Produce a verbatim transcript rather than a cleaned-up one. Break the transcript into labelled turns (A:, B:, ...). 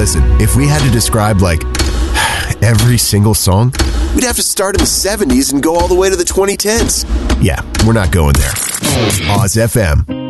A: Listen, if we had to describe, like, every single song,
B: we'd have to start in the seventies and go all the way to the twenty tens.
A: Yeah, we're not going there. Oz F M.